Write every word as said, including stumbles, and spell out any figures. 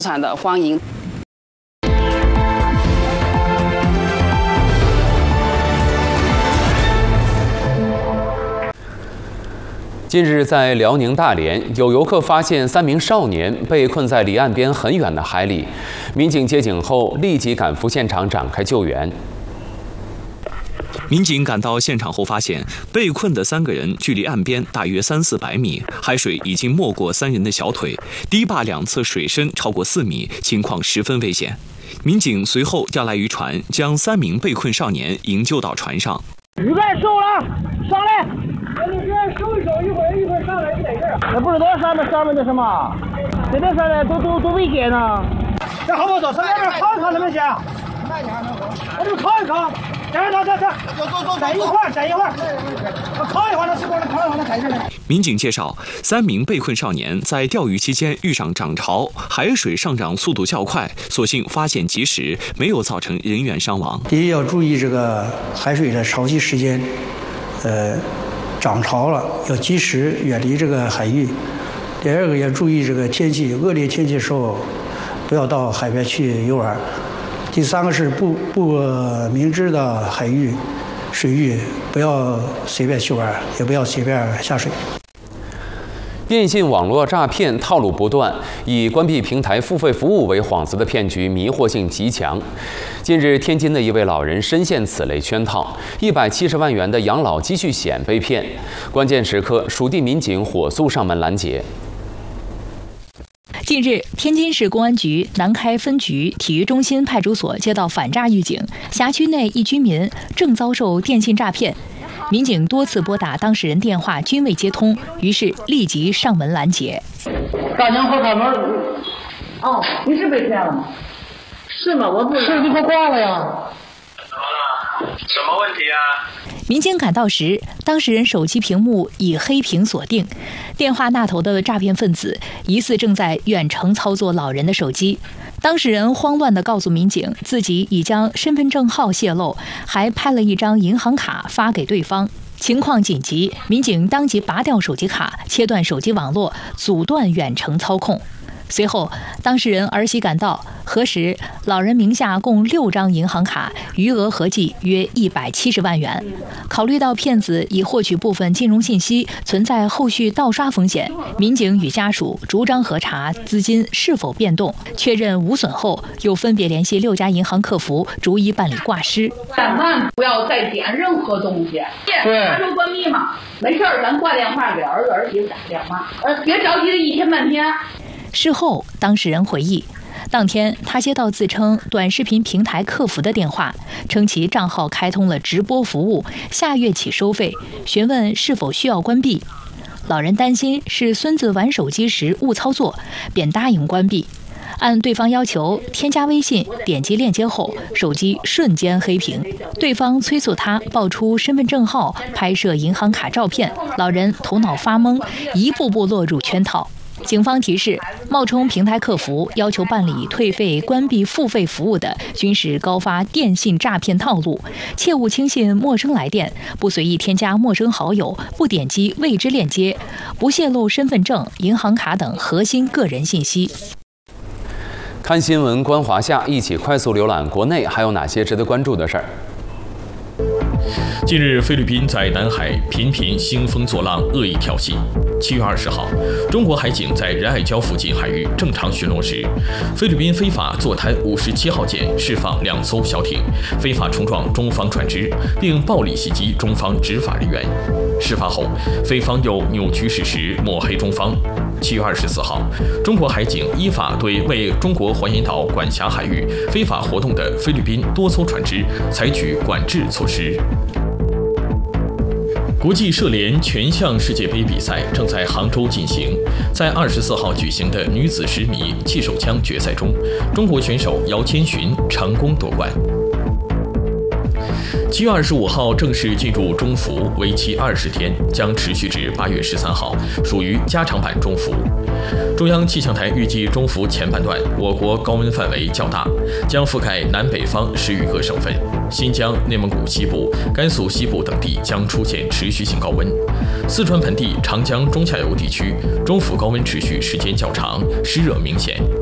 常的欢迎。 近日，在辽宁大连，有游客发现三名少年被困在离岸边很远的海里，民警接警后立即赶赴现场展开救援。 民警赶到现场后，发现被困的三个人距离岸边大约三四百米，海水已经没过三人的小腿，堤坝两侧水深超过四米，情况十分危险。民警随后调来渔船，将三名被困少年营救到船上。 预备收了，上来！你先收一收，一会儿一会儿上来就在这儿。那不知道上面上面的什么，这边上来都都都危险呢。这好不好走？上那边看一看能不行？慢点，能走。我这看一看。 等等等等，走走走，等一会儿，等一会儿，我靠一会儿，那是不是靠一会儿，那在这里。 民警介绍，三名被困少年在钓鱼期间遇上涨潮，海水上涨速度较快，所幸发现及时，没有造成人员伤亡。 第一要注意这个海水的潮汐时间，呃，涨潮了要及时远离这个海域。第二个要注意这个天气，恶劣天气的时候，不要到海边去游玩。 第三个是不不明知的海域、水域，不要随便去玩，也不要随便下水。 电信网络诈骗套路不断，以关闭平台付费服务为幌子的骗局迷惑性极强。近日，天津的一位老人深陷此类圈套，一百七十万元的养老积蓄险被骗。关键时刻，属地民警火速上门拦截。 近日，天津市公安局南开分局体育中心派出所接到反诈预警，辖区内一居民正遭受电信诈骗。民警多次拨打当事人电话均未接通，于是立即上门拦截。 大娘快开门！哦，你是被骗了吗？是吗？我不是，你可挂了呀？ 怎么了？什么问题啊？ 民警赶到时，当事人手机屏幕以黑屏锁定，电话那头的诈骗分子疑似正在远程操作老人的手机。当事人慌乱地告诉民警，自己已将身份证号泄露，还拍了一张银行卡发给对方。情况紧急，民警当即拔掉手机卡，切断手机网络，阻断远程操控。 随后，当事人儿媳赶到，核实老人名下共六张银行卡，余额合计约一百七十万元。考虑到骗子已获取部分金融信息，存在后续盗刷风险，民警与家属逐章核查资金是否变动，确认无损后，又分别联系六家银行客服，逐一办理挂失。 千万不要再点任何东西，对，查收关密码。没事儿，咱挂电话给儿子儿媳妇打电话，呃，别着急的一天半天。 事后，当事人回忆，当天他接到自称短视频平台客服的电话，称其账号开通了直播服务，下月起收费，询问是否需要关闭。老人担心是孙子玩手机时误操作，便答应关闭。按对方要求添加微信，点击链接后，手机瞬间黑屏。对方催促他报出身份证号、拍摄银行卡照片，老人头脑发懵，一步步落入圈套。 警方提示，冒充平台客服要求办理退费、关闭付费服务的，均是高发电信诈骗套路，切勿轻信陌生来电，不随意添加陌生好友，不点击未知链接，不泄露身份证、银行卡等核心个人信息。 看新闻，观华夏，一起快速浏览国内还有哪些值得关注的事儿。 近日，菲律宾在南海频频兴风作浪，恶意挑衅。七月二十号，中国海警在仁爱礁附近海域正常巡逻时，菲律宾非法坐滩五十七号舰释放两艘小艇，非法冲撞中方船只，并暴力袭击中方执法人员。事发后，菲方又扭曲事实，抹黑中方。七月二十四号，中国海警依法对为中国黄岩岛管辖海域非法活动的菲律宾多艘船只采取管制措施。 国际射联全项世界杯比赛正在杭州进行，在二十四号举行的女子十米气手枪决赛中，中国选手姚千寻成功夺冠。七月二十五号正式进入中伏，为期二十天，将持续至八月十三号，属于加长版中伏。中央气象台预计，中伏前半段我国高温范围较大，将覆盖南北方十余个省份，新疆、内蒙古西部、甘肃西部等地将出现持续性高温。四川盆地、长江中下游地区中伏高温持续时间较长，湿热明显。